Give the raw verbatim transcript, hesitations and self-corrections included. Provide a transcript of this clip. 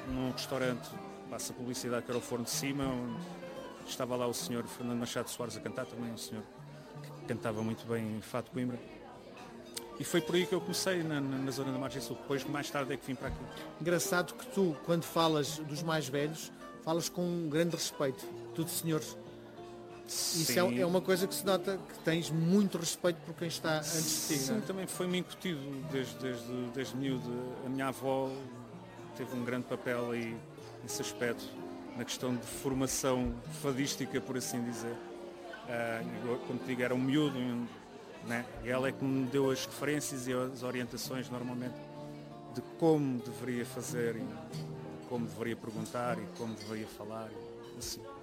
num restaurante, passa a publicidade, que era o Forno de Cima, onde estava lá o senhor Fernando Machado Soares a cantar, também um senhor que cantava muito bem em Fado de Coimbra. E foi por aí que eu comecei, na, na zona da Margem Sul. Depois, mais tarde, é que vim para aqui. Engraçado que tu, quando falas dos mais velhos, falas com um grande respeito. Tu de senhores. Isso é, é uma coisa que se nota, que tens muito respeito por quem está antes de ti. Sim, não é? também foi-me incutido desde, desde, desde miúdo. A minha avó teve um grande papel aí nesse aspecto, na questão de formação fadística, por assim dizer. Uh, eu, como te digo, era um miúdo, né? E ela é que me deu as referências e as orientações, normalmente, de como deveria fazer, e como deveria perguntar e como deveria falar, assim.